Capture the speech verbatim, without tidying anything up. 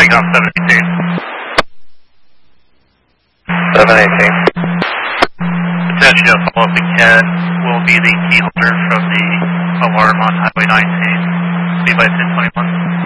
taking off seven eighteen. seven eighteen. Attention to follow up again will be the key holder from the alarm on Highway nineteen. Be by ten twenty-one.